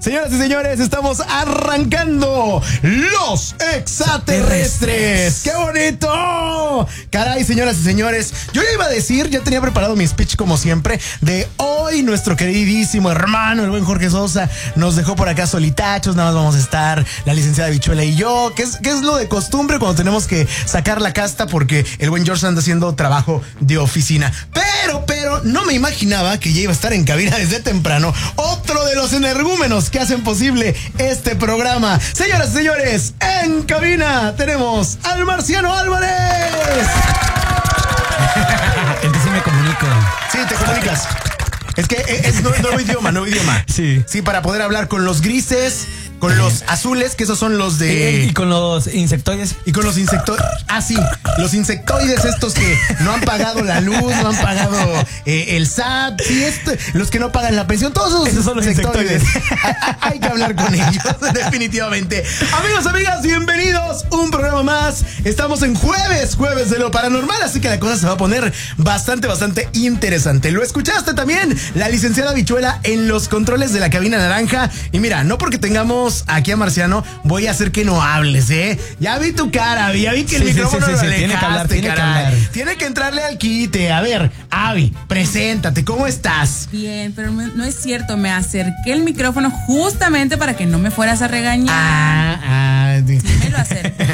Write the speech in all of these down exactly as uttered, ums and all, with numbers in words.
Señoras y señores, estamos arrancando Los Extraterrestres. ¡Qué bonito! Caray, señoras y señores, yo ya iba a decir, ya tenía preparado mi speech como siempre, de hoy nuestro queridísimo hermano, el buen Jorge Sosa, nos dejó por acá solitachos, nada más vamos a estar la licenciada Bichuela y yo, que es, que es lo de costumbre cuando tenemos que sacar la casta porque el buen George anda haciendo trabajo de oficina. Pero, pero, no me imaginaba que ya iba a estar en cabina desde temprano otro de los energúmenos que hacen posible este programa. Señoras y señores, en cabina tenemos al Marciano Álvarez. Entonces sí me comunico. Sí, te comunicas. Es que es nuevo idioma, nuevo idioma. Sí. Sí, para poder hablar con los grises, con los azules, que esos son los de... Y, y con los insectoides. Y con los insectoides. Ah, sí. Los insectoides estos que no han pagado la luz, no han pagado eh, el S A T. Sí, este, los que no pagan la pensión. Todos esos, esos son los insectoides. hay, hay que hablar con ellos, definitivamente. Amigos, amigas, bienvenidos. Un programa más. Estamos en jueves, jueves de lo paranormal. Así que la cosa se va a poner bastante, bastante interesante. ¿Lo escuchaste también? La licenciada Bichuela en los controles de la cabina naranja. Y mira, no porque tengamos aquí a Marciano, voy a hacer que no hables, ¿eh? Ya vi tu cara, ya vi que el sí, micrófono sí, sí, lo sí, alejaste, tiene que hablar, tiene caray. que hablar. Tiene que entrarle al quite. A ver, Avi, preséntate, ¿cómo estás? Bien, pero no es cierto, me acerqué el micrófono justamente para que no me fueras a regañar. Ah, ah. Sí, me lo acerqué.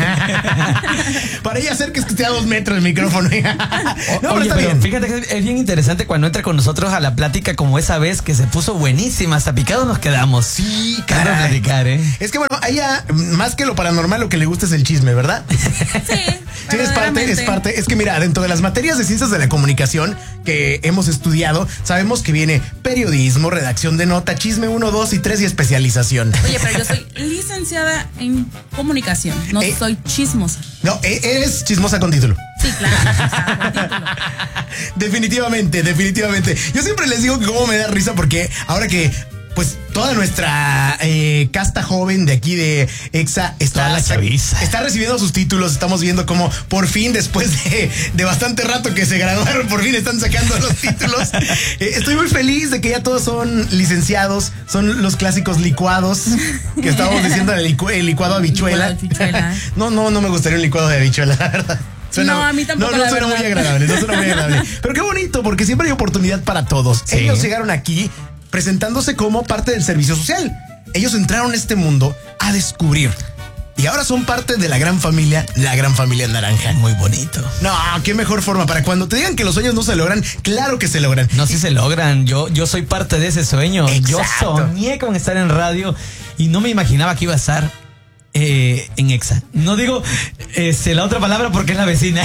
Para ella hacer que esté a dos metros el micrófono. No, Oye, pero, pero bien. fíjate que es bien interesante cuando entra con nosotros a la plática como esa vez que se puso buenísima, hasta picados nos quedamos. Sí, Claro, caray. platicar, ¿eh? Es que bueno, a ella, más que lo paranormal, lo que le gusta es el chisme, ¿verdad? Sí, Sí, es parte, es parte. Es que mira, dentro de las materias de ciencias de la comunicación que hemos estudiado, sabemos que viene periodismo, redacción de nota, chisme uno, dos y tres y especialización. Oye, pero yo soy licenciada en comunicación, no Eh. soy chismosa. No, e- eres chismosa con título. Sí, claro. Chismosa con título. Definitivamente, definitivamente. Yo siempre les digo que cómo me da risa porque ahora que pues toda nuestra eh, casta joven de aquí de EXA está, Toda la chaviza. está recibiendo sus títulos. Estamos viendo cómo por fin, después de, de bastante rato que se graduaron, por fin están sacando los títulos. Eh, estoy muy feliz de que ya todos son licenciados, son los clásicos licuados que estábamos diciendo, el, licu- el licuado habichuela. Licuado habichuela. No, no, no me gustaría un licuado de habichuela, la verdad. Suena, No, a mí tampoco, No, no la suena verdad. muy agradable, no suena muy agradable. Pero qué bonito, porque siempre hay oportunidad para todos. Sí. Ellos llegaron aquí presentándose como parte del servicio social. Ellos entraron a este mundo a descubrir. Y ahora son parte de la gran familia, la gran familia naranja. Muy bonito. No, qué mejor forma para cuando te digan que los sueños no se logran, claro que se logran. No, si se logran. Yo, yo soy parte de ese sueño. Exacto. Yo soñé con estar en radio y no me imaginaba que iba a estar eh, en EXA. No digo este, la otra palabra porque es la vecina.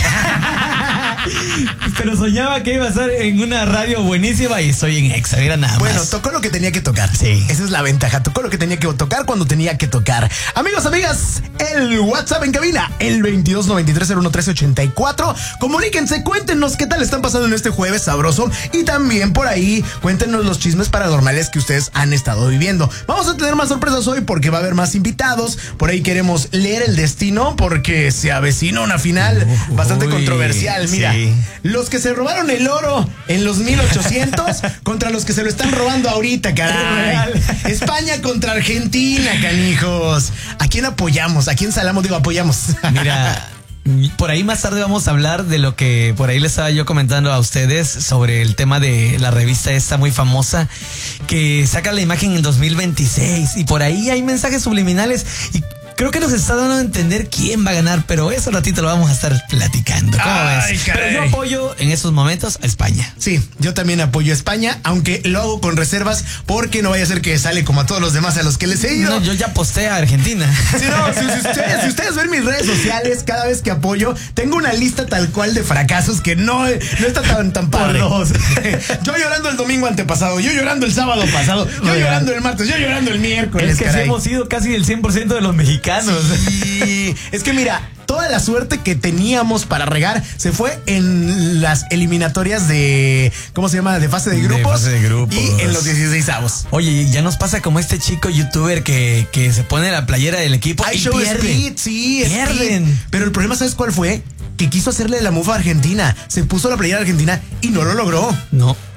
Pero soñaba que iba a estar en una radio buenísima y estoy en EXA. Era nada Bueno, más. tocó lo que tenía que tocar. Sí. Esa es la ventaja. Tocó lo que tenía que tocar cuando tenía que tocar. Amigos, amigas, el WhatsApp en cabina, el veintidós noventa y tres cero uno trece ochenta y cuatro. Comuníquense, cuéntenos qué tal están pasando en este jueves sabroso. Y también por ahí, cuéntenos los chismes paranormales que ustedes han estado viviendo. Vamos a tener más sorpresas hoy porque va a haber más invitados. Por ahí queremos leer el destino porque se avecina una final Uy, bastante controversial. Mira, sí. los que se robaron el oro en los mil ochocientos contra los que se lo están robando ahorita, caray. Real. España contra Argentina, canijos. ¿A quién apoyamos? ¿A quién salamos? Digo, apoyamos. Mira, por ahí más tarde vamos a hablar de lo que por ahí les estaba yo comentando a ustedes sobre el tema de la revista esta muy famosa que saca la imagen en dos mil veintiséis y por ahí hay mensajes subliminales y creo que nos está dando a entender quién va a ganar, pero eso ratito lo vamos a estar platicando. ¿Cómo Ay, ves? caray. Pero yo apoyo en estos momentos a España. Sí, yo también apoyo a España, aunque lo hago con reservas porque no vaya a ser que sale como a todos los demás a los que les he ido. No, yo ya posté a Argentina. Sí, no, si, si ustedes, si ustedes ven mis redes sociales, cada vez que apoyo, tengo una lista tal cual de fracasos que no, no está tan, tan padre. dos. Yo llorando el domingo antepasado, yo llorando el sábado pasado, yo Real. llorando el martes, yo llorando el miércoles. Es que sí caray. hemos sido casi el cien por ciento de los mexicanos. Sí, es que mira, toda la suerte que teníamos para regar se fue en las eliminatorias de, ¿cómo se llama? De fase de De grupos. fase de grupos. Y en los dieciseisavos. Oye, ya nos pasa como este chico youtuber que, que se pone la playera del equipo Hay y show pierde. speed, sí, Pierden. speed. Pero el problema, ¿sabes cuál fue? Que quiso hacerle la mufa a Argentina. Se puso la playera argentina y no lo logró. No.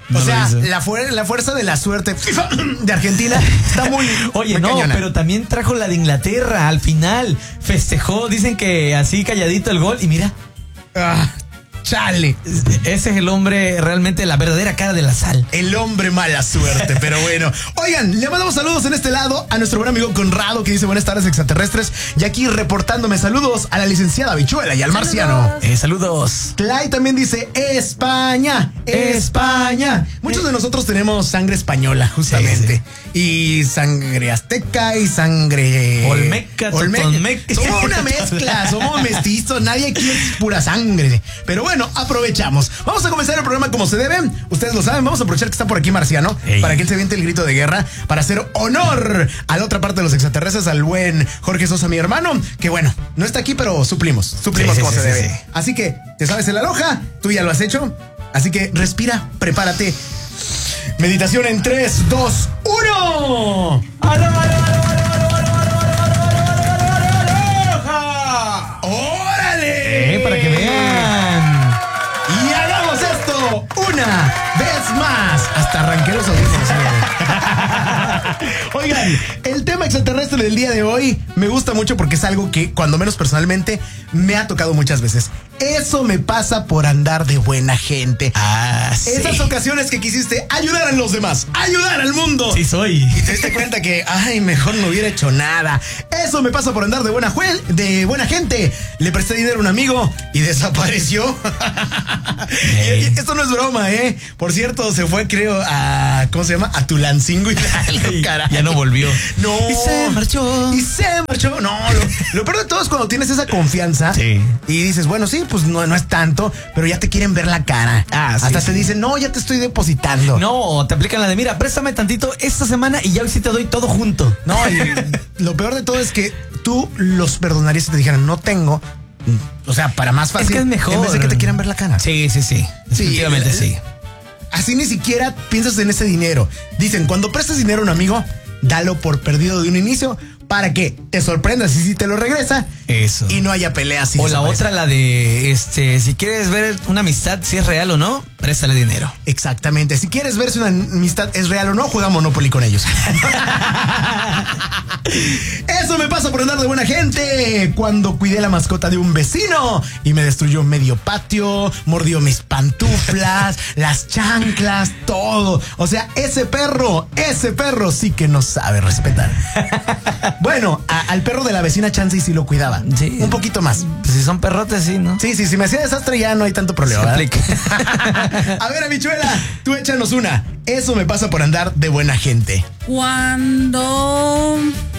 O No sea, lo hizo. la, fuer- la fuerza de la suerte de Argentina está muy. Oye, muy no, cañona. pero también trajo la de Inglaterra al final. Festejó, dicen que así calladito el gol. Y mira, Ah, chale. ese es el hombre realmente, la verdadera cara de la sal. El hombre mala suerte, pero bueno. Oigan, le mandamos saludos en este lado a nuestro buen amigo Conrado, que dice buenas tardes extraterrestres. Y aquí reportándome saludos a la licenciada Bichuela y al marciano. Eh, saludos. Clay también dice España, España. Muchos de nosotros tenemos sangre española, justamente. Y sangre azteca y sangre Olmeca, totonmeca. Somos una mezcla, somos mestizos. Nadie aquí es pura sangre. Pero bueno, aprovechamos. Vamos a comenzar el programa como se debe. Ustedes lo saben, vamos a aprovechar que está por aquí Marciano. Ey. Para que él se aviente el grito de guerra. Para hacer honor a la otra parte de los extraterrestres, al buen Jorge Sosa, mi hermano. Que bueno, no está aquí, pero suplimos. Suplimos Sí, sí, como sí, se sí, debe. sí. Así que, ¿te sabes el aloja? Tú ya lo has hecho. Así que respira, prepárate. Meditación en tres, dos, uno. ¡Órale! Eh, para que vean. Y hagamos esto una vez más. Hasta arranqué los audífonos. Oigan, el tema extraterrestre del día de hoy me gusta mucho porque es algo que, cuando menos personalmente, me ha tocado muchas veces. Eso me pasa por andar de buena gente. Ah, sí. Esas ocasiones que quisiste ayudar a los demás, ayudar al mundo. Sí soy. Y te diste cuenta que, ay, mejor no hubiera hecho nada. Eso me pasa por andar de buena jue- de buena gente. Le presté dinero a un amigo y desapareció. Hey. Y esto no es broma, ¿eh? Por cierto, se fue, creo, a, ¿cómo se llama? A Tulancingo y algo, caray. Ya no volvió. No. Y se marchó. Y se marchó. No, lo, lo peor de todo es cuando tienes esa confianza. Sí. Y dices, bueno, sí, pues no, no es tanto, pero ya te quieren ver la cara. Ah, sí, Hasta sí. te dicen, no, ya te estoy depositando. No, te aplican la de, mira, préstame tantito esta semana y ya hoy sí te doy todo junto. No, y lo peor de todo es que tú los perdonarías si te dijeran, no tengo. O sea, para más fácil. Es que es mejor. En vez de que te quieran ver la cara. Sí, sí, sí. Definitivamente el- sí. Así ni siquiera piensas en ese dinero. Dicen, cuando prestes dinero a un amigo, dalo por perdido de un inicio para que te sorprendas y si te lo regresa. Eso. Y no haya peleas. O la otra, la de, este, si quieres ver una amistad, si es real o no, préstale dinero. Exactamente. Si quieres ver si una amistad es real o no, juega Monopoly con ellos. Eso me pasa por andar de buena gente. Cuando cuidé la mascota de un vecino y me destruyó medio patio, mordió mis pantuflas, las chanclas, todo. O sea, ese perro, ese perro sí que no sabe respetar. Bueno, a- al perro de la vecina chance y sí lo cuidaba. Sí. Un poquito más. Pues si son perrotes, sí, ¿no? Sí, sí, si me hacía desastre ya no hay tanto problema. Se ¿verdad? aplica. A ver, Habichuela, tú échanos una. Eso me pasa por andar de buena gente. Cuando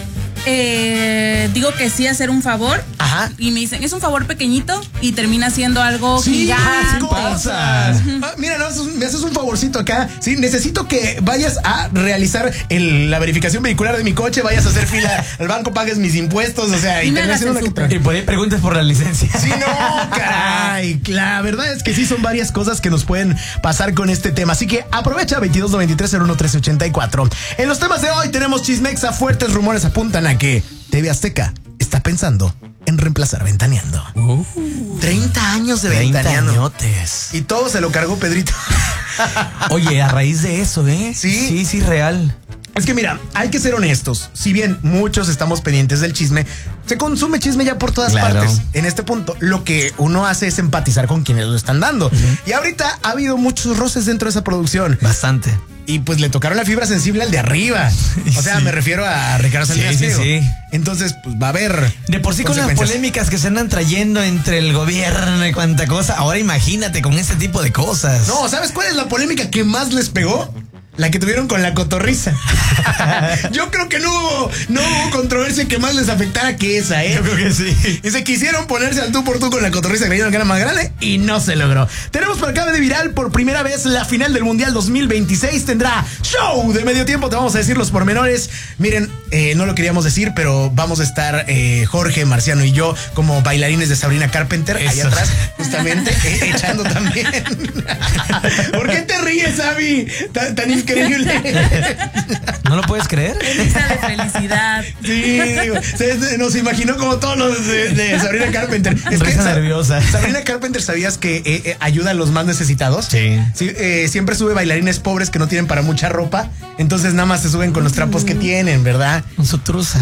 eh, digo que sí a hacer un favor Ajá. y me dicen, es un favor pequeñito y termina siendo algo Sí, gigante. cosas. Ah, mira, no, haces un- me haces un favorcito acá. Sí, necesito que vayas a realizar el- la verificación vehicular de mi coche, vayas a hacer fila al banco, pagues mis impuestos, o sea, Y me termina hagas siendo el una que- súper. Y por ahí preguntas por la licencia. Sí, no, caray. La verdad es que sí son varias cosas que nos pueden pasar con este tema. Así que aprovecha veintidós noventa y tres cero uno trece ochenta y cuatro. En los temas de hoy tenemos chismexa. Fuertes rumores apuntan a que T V Azteca está pensando en reemplazar Ventaneando. Uh, treinta años de treinta Ventaneando. añotes. Y todo se lo cargó Pedrito. Oye, a raíz de eso, ¿eh? Sí. Sí, sí, real. Es que mira, hay que ser honestos. Si bien muchos estamos pendientes del chisme, se consume chisme ya por todas Claro. partes. En este punto, lo que uno hace es empatizar con quienes lo están dando. Y ahorita ha habido muchos roces dentro de esa producción. Bastante. Y pues le tocaron la fibra sensible al de arriba. O sea, Sí. me refiero a Ricardo Salinas Sí, sí, Pliego. sí. Entonces, pues va a haber. De por sí con las consecuencias. polémicas que se andan trayendo entre el gobierno y cuánta cosa, ahora imagínate con este tipo de cosas. No, ¿sabes cuál es la polémica que más les pegó? La que tuvieron con la cotorriza. Yo creo que no hubo, no hubo controversia que más les afectara que esa, ¿eh? Yo creo que sí. Y se quisieron ponerse al tú por tú con la cotorriza creyendo que era más grande y no se logró. Tenemos por acá de viral por primera vez la final del Mundial dos mil veintiséis. Tendrá show de medio tiempo. Te vamos a decir los pormenores. Miren, eh, no lo queríamos decir, pero vamos a estar eh, Jorge, Marciano y yo como bailarines de Sabrina Carpenter allá Eso. atrás, justamente, eh, echando también. ¿Por qué te ríes, Abby? Tan, tan increíble. ¿No lo puedes creer? Risa de felicidad. Sí, digo, se, nos imaginó como todos los de, de Sabrina Carpenter. Es que Risa Sa- nerviosa. Sabrina Carpenter, ¿sabías que eh, eh, ayuda a los más necesitados? Sí. Sí, eh, siempre sube bailarines pobres que no tienen para mucha ropa, entonces nada más se suben con los trapos que tienen, ¿verdad? Con su truza.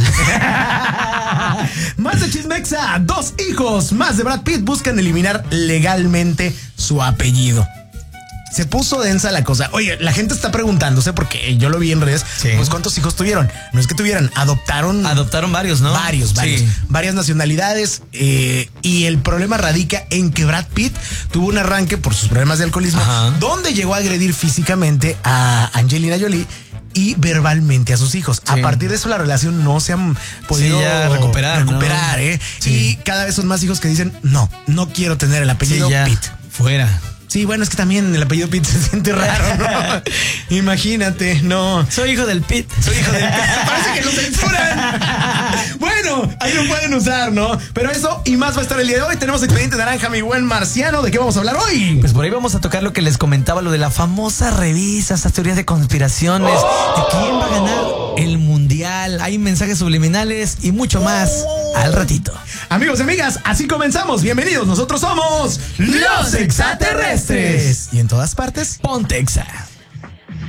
Más de Chismexa, dos hijos más de Brad Pitt buscan eliminar legalmente su apellido. Se puso densa la cosa. Oye, la gente está preguntándose, porque yo lo vi en redes, Sí. pues ¿cuántos hijos tuvieron? No es que tuvieran, adoptaron Adoptaron varios, ¿no? varios, varios, Sí. varias nacionalidades, eh, y el problema radica en que Brad Pitt tuvo un arranque por sus problemas de alcoholismo, Ajá. donde llegó a agredir físicamente a Angelina Jolie y verbalmente a sus hijos. Sí. A partir de eso la relación no se han podido Sí, ya recuperar, ¿no? recuperar, ¿eh? Sí. Y cada vez son más hijos que dicen, no, no quiero tener el apellido Sí, ya. Pitt. Fuera. Sí, bueno, es que también el apellido Pitt se siente raro, ¿no? Imagínate, no. Soy hijo del Pit. Soy hijo de... Parece que lo censuran. Bueno, ahí lo pueden usar, ¿no? Pero eso y más va a estar el día de hoy. Tenemos Expediente Naranja, mi buen marciano. ¿De qué vamos a hablar hoy? Pues por ahí vamos a tocar lo que les comentaba, lo de la famosa revista, estas teorías de conspiraciones, de quién va a ganar el mundial. Hay mensajes subliminales y mucho más al ratito. Amigos y amigas, así comenzamos. Bienvenidos. Nosotros somos Los Extraterrestres. Y en todas partes, Pontexa.